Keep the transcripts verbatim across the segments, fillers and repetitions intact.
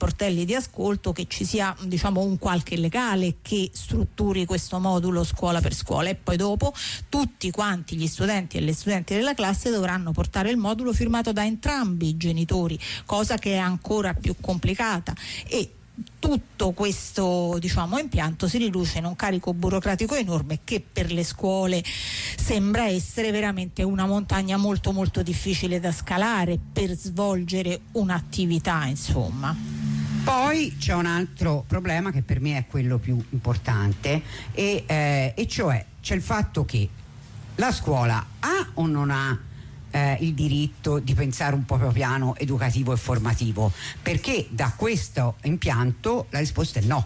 sportelli di ascolto, che ci sia, diciamo, un qualche legale che strutturi questo modulo scuola per scuola, e poi dopo tutti quanti gli studenti e le studenti della classe dovranno portare il modulo firmato da entrambi i genitori, cosa che è ancora più complicata, e tutto questo, diciamo, impianto si riduce in un carico burocratico enorme che per le scuole sembra essere veramente una montagna molto molto difficile da scalare per svolgere un'attività, insomma. Poi c'è un altro problema che per me è quello più importante, e, eh, e cioè c'è il fatto che la scuola ha o non ha Eh, il diritto di pensare un proprio piano educativo e formativo, perché da questo impianto la risposta è no.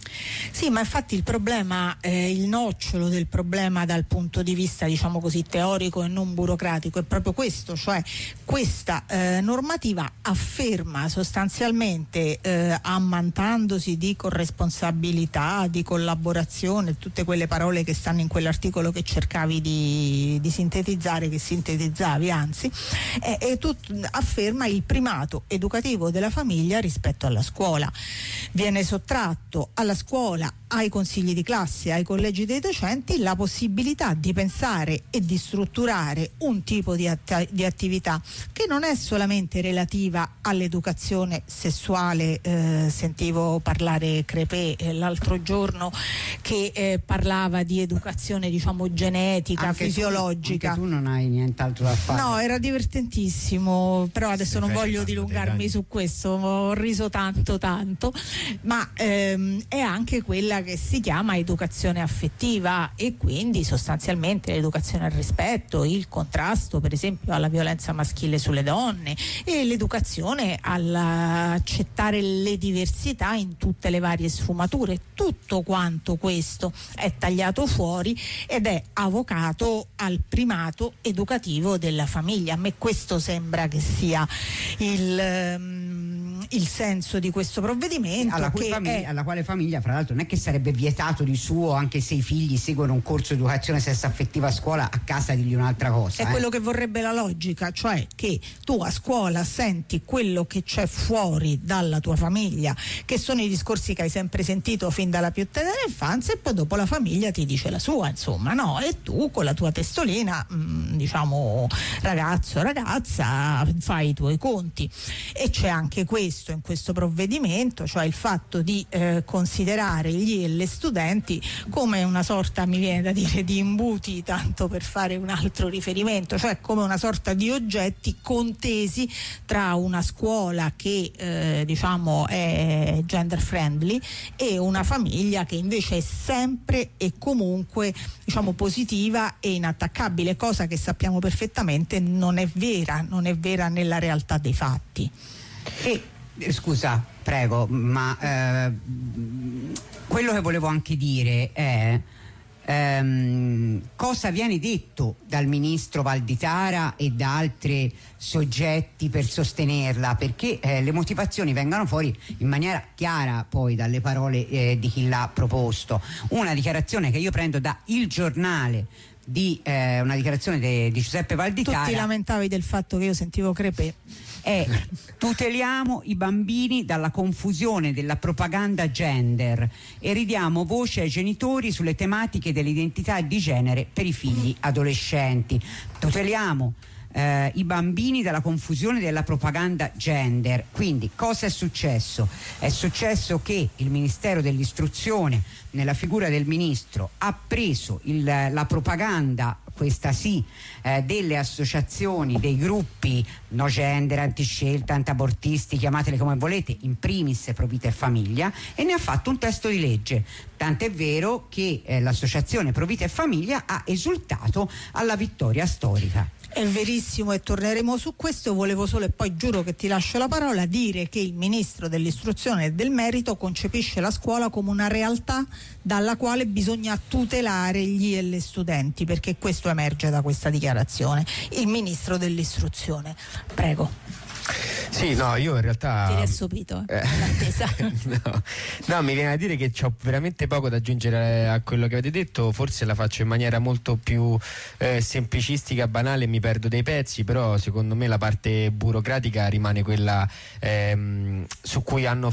Sì, ma infatti il problema, eh, il nocciolo del problema dal punto di vista, diciamo così, teorico e non burocratico è proprio questo, cioè questa eh, normativa afferma sostanzialmente, eh, ammantandosi di corresponsabilità, di collaborazione, tutte quelle parole che stanno in quell'articolo che cercavi di, di sintetizzare, che sintetizzavi anzi, eh, e tut, afferma il primato educativo della famiglia rispetto alla scuola. Viene sottratto alla scuola, ai consigli di classe, ai collegi dei docenti, la possibilità di pensare e di strutturare un tipo di, att- di attività che non è solamente relativa all'educazione sessuale. Eh, sentivo parlare Crepè eh, l'altro giorno che eh, parlava di educazione, diciamo, genetica, anche fisiologica. Tu, anche tu non hai nient'altro da fare. No, era divertentissimo, però adesso Se non voglio tanto dilungarmi su questo, ho riso tanto tanto, ma ehm, è anche quella che si chiama educazione affettiva, e quindi sostanzialmente l'educazione al rispetto, il contrasto per esempio alla violenza maschile sulle donne, e l'educazione all'accettare le diversità in tutte le varie sfumature. Tutto quanto questo è tagliato fuori ed è avocato al primato educativo della famiglia. A me questo sembra che sia il, um, il senso di questo provvedimento, alla, cui che famiglia, è... alla quale famiglia, fra l'altro, non è che sarebbe vietato di suo, anche se i figli seguono un corso di educazione sesso affettiva a scuola, a casa digli un'altra cosa. È eh. quello che vorrebbe la logica, cioè che tu a scuola senti quello che c'è fuori dalla tua famiglia, che sono i discorsi che hai sempre sentito fin dalla più tenera infanzia, e poi dopo la famiglia ti dice la sua, insomma, no? E tu con la tua testolina, mh, diciamo, ragazzo, ragazza, fai i tuoi conti. E c'è anche questo in questo provvedimento, cioè il fatto di eh, considerare gli e le studenti come una sorta, mi viene da dire, di imbuti, tanto per fare un altro riferimento, cioè come una sorta di oggetti contesi tra una scuola che eh, diciamo è gender friendly e una famiglia che invece è sempre e comunque, diciamo, positiva e inattaccabile, cosa che sappiamo perfettamente non è vera, non è vera nella realtà dei fatti. E scusa, prego, ma eh, quello che volevo anche dire è ehm, cosa viene detto dal ministro Valditara e da altri soggetti per sostenerla, perché eh, le motivazioni vengano fuori in maniera chiara poi dalle parole eh, di chi l'ha proposto. Una dichiarazione che io prendo da Il Giornale, di eh, una dichiarazione de, di Giuseppe Valditara. Tu ti lamentavi del fatto che io sentivo Crepè. È: tuteliamo i bambini dalla confusione della propaganda gender e ridiamo voce ai genitori sulle tematiche dell'identità di genere per i figli adolescenti. Tuteliamo Eh, i bambini dalla confusione della propaganda gender. Quindi cosa è successo? È successo che il Ministero dell'Istruzione, nella figura del ministro, ha preso il, la propaganda, questa sì, eh, delle associazioni, dei gruppi no gender, antiscelta, antiabortisti, chiamatele come volete, in primis Pro Vita e Famiglia, e ne ha fatto un testo di legge. Tant'è vero che eh, l'associazione Pro Vita e Famiglia ha esultato alla vittoria storica. È verissimo, e torneremo su questo. Volevo solo, e poi giuro che ti lascio la parola, dire che il ministro dell'istruzione e del merito concepisce la scuola come una realtà dalla quale bisogna tutelare gli e le studenti, perché questo emerge da questa dichiarazione. Il ministro dell'istruzione, prego. Sì, no, io in realtà ti eri assopito eh, eh, no, no, mi viene a dire che c'ho veramente poco da aggiungere a quello che avete detto. Forse la faccio in maniera molto più eh, semplicistica, banale, e mi perdo dei pezzi, però secondo me la parte burocratica rimane quella ehm, su cui hanno